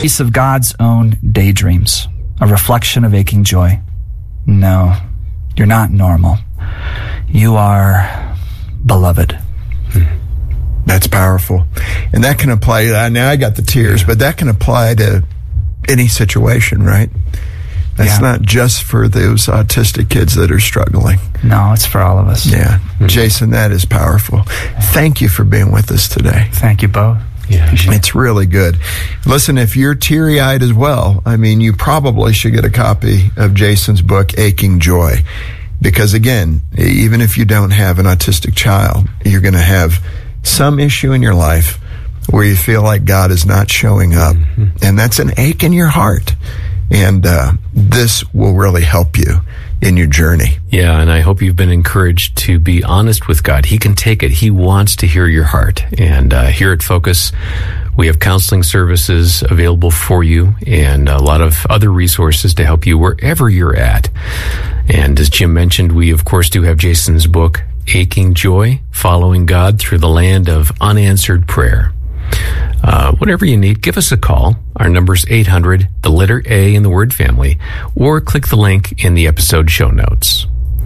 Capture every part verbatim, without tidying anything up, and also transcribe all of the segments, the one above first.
Piece of God's own daydreams, a reflection of aching joy. No, you're not normal. You are beloved. That's powerful. And that can apply, uh, now I got the tears, but that can apply to any situation, right? That's Yeah. not just for those autistic kids that are struggling. No, it's for all of us. Yeah. Mm-hmm. Jason, that is powerful. Thank you for being with us today. Thank you both. Yeah. It's really good. Listen, if you're teary-eyed as well, I mean, you probably should get a copy of Jason's book, Aching Joy. Because again, even if you don't have an autistic child, you're going to have some issue in your life where you feel like God is not showing up. Mm-hmm. And that's an ache in your heart. And uh, this will really help you in your journey. Yeah, and I hope you've been encouraged to be honest with God. He can take it. He wants to hear your heart. And uh, here at Focus, we have counseling services available for you and a lot of other resources to help you wherever you're at. And as Jim mentioned, we, of course, do have Jason's book, Aching Joy, Following God Through the Land of Unanswered Prayer. Uh, whatever you need, give us a call. Our number's eight hundred, the letter A in the word family, or click the link in the episode show notes.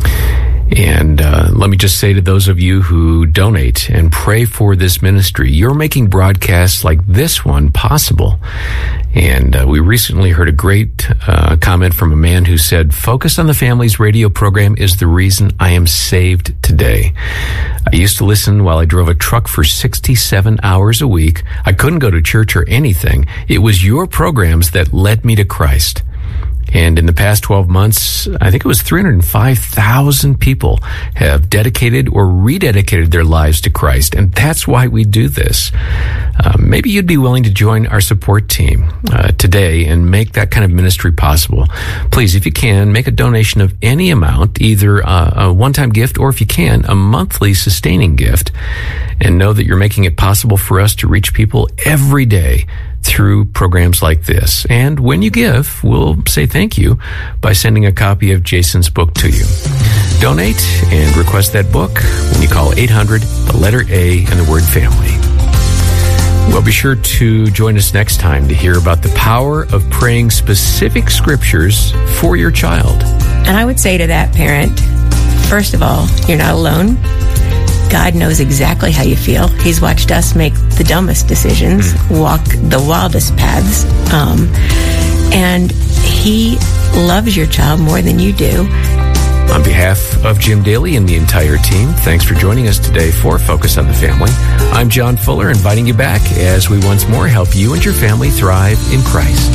And uh, let me just say to those of you who donate and pray for this ministry, you're making broadcasts like this one possible. And uh, we recently heard a great uh, comment from a man who said, Focus on the Family's radio program is the reason I am saved today. I used to listen while I drove a truck for sixty-seven hours a week. I couldn't go to church or anything. It was your programs that led me to Christ. And in the past twelve months, I think it was three hundred five thousand people have dedicated or rededicated their lives to Christ. And that's why we do this. Uh, maybe you'd be willing to join our support team uh, today and make that kind of ministry possible. Please, if you can, make a donation of any amount, either uh, a one-time gift or, if you can, a monthly sustaining gift. And know that you're making it possible for us to reach people every day through programs like this. And when you give, we'll say thank you by sending a copy of Jason's book to you. Donate and request that book when you call eight hundred, the letter A, and the word family. Well, be sure to join us next time to hear about the power of praying specific scriptures for your child. And I would say to that parent, first of all, you're not alone. God knows exactly how you feel. He's watched us make the dumbest decisions, mm. walk the wildest paths, um, and He loves your child more than you do. On behalf of Jim Daly and the entire team, thanks for joining us today for Focus on the Family. I'm John Fuller, inviting you back as we once more help you and your family thrive in Christ.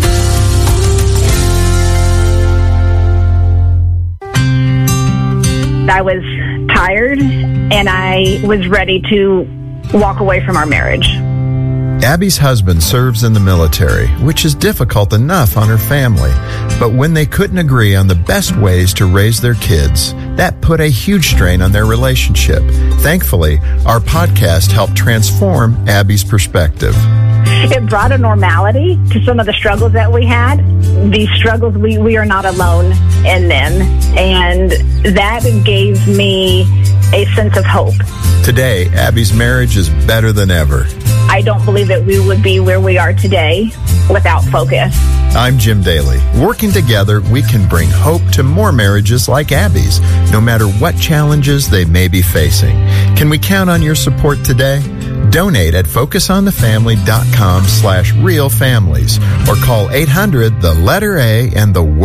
I was tired and I was ready to walk away from our marriage. Abby's husband serves in the military, which is difficult enough on her family. But when they couldn't agree on the best ways to raise their kids, that put a huge strain on their relationship. Thankfully, our podcast helped transform Abby's perspective. It brought a normality to some of the struggles that we had. These struggles, we, we are not alone in them. And that gave me a sense of hope. Today, Abby's marriage is better than ever. I don't believe that we would be where we are today without Focus. I'm Jim Daly. Working together, we can bring hope to more marriages like Abby's, no matter what challenges they may be facing. Can we count on your support today? Donate at focusonthefamily.com slash real families or call eight hundred, the letter A, and the word